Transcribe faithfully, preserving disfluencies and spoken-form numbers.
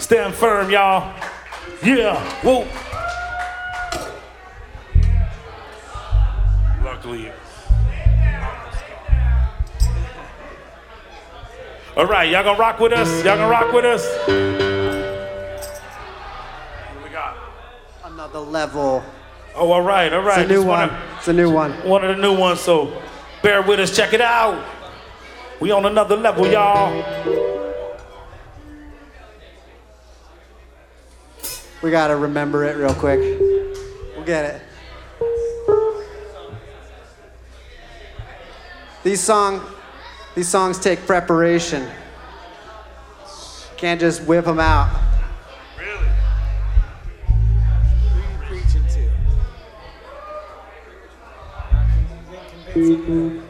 Stand firm, y'all. Yeah, whoa. Luckily. All right, y'all gonna rock with us? Y'all gonna rock with us? What do we got? Another level. Oh, all right, all right. It's a new Just one. wanna, It's a new one. One of the new ones, so bear with us. Check it out. We on another level, y'all. We gotta remember it real quick. We'll get it. These song, these songs take preparation. Can't just whip them out. Really? Who are you preaching to? Not convincing them?